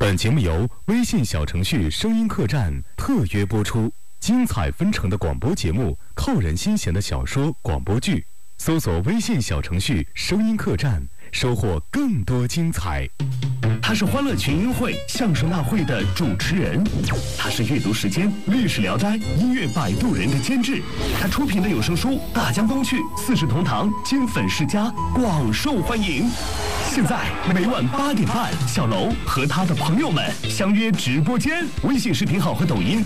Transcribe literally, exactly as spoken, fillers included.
本节目由微信小程序声音客栈特约播出，精彩纷呈的广播节目，扣人心弦的小说广播剧，搜索微信小程序声音客栈，收获更多精彩。 他是欢乐群英会相声大会的主持人，他是阅读时间历史聊斋音乐摆渡人的监制，他出品的有声书《大江东去》四世同堂金粉世家广受欢迎。现在每晚八点半，小楼和他的朋友们相约直播间，微信视频号和抖音